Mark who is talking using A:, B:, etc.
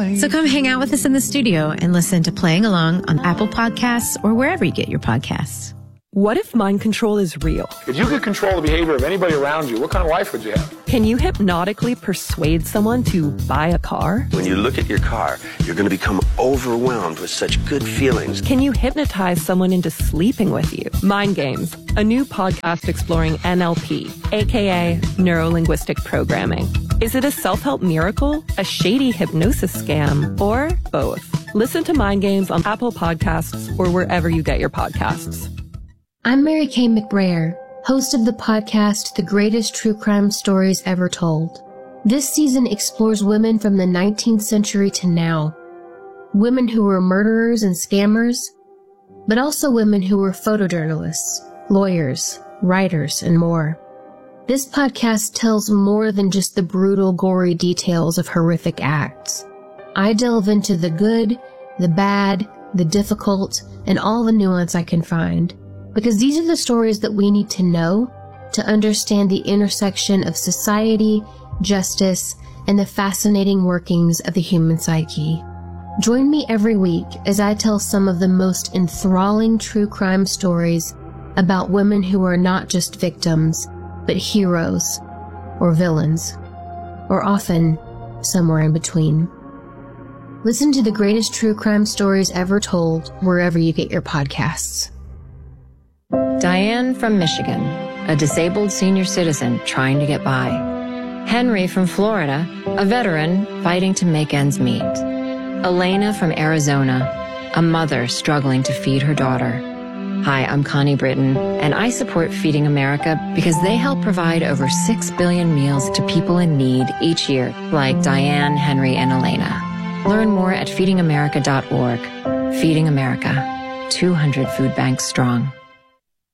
A: So come hang out with us in the studio and listen to Playing Along on Apple Podcasts or wherever you get your podcasts.
B: What if mind control is real?
C: If you could control the behavior of anybody around you, what kind of life would you have?
B: Can you hypnotically persuade someone to buy a car?
D: When you look at your car, you're going to become overwhelmed with such good feelings.
B: Can you hypnotize someone into sleeping with you? Mind Games, a new podcast exploring NLP, aka Neuro-Linguistic Programming. Is it a self-help miracle, a shady hypnosis scam, or both? Listen to Mind Games on Apple Podcasts or wherever you get your podcasts.
E: I'm Mary Kay McBrayer, host of the podcast The Greatest True Crime Stories Ever Told. This season explores women from the 19th century to now. Women who were murderers and scammers, but also women who were photojournalists, lawyers, writers, and more. This podcast tells more than just the brutal, gory details of horrific acts. I delve into the good, the bad, the difficult, and all the nuance I can find. Because these are the stories that we need to know to understand the intersection of society, justice, and the fascinating workings of the human psyche. Join me every week as I tell some of the most enthralling true crime stories about women who are not just victims, but heroes or villains, or often somewhere in between. Listen to The Greatest True Crime Stories Ever Told wherever you get your podcasts.
F: Diane from Michigan, a disabled senior citizen trying to get by. Henry from Florida, a veteran fighting to make ends meet. Elena from Arizona, a mother struggling to feed her daughter. Hi, I'm Connie Britton, and I support Feeding America because they help provide over 6 billion meals to people in need each year, like Diane, Henry, and Elena. Learn more at feedingamerica.org. Feeding America, 200 food banks strong.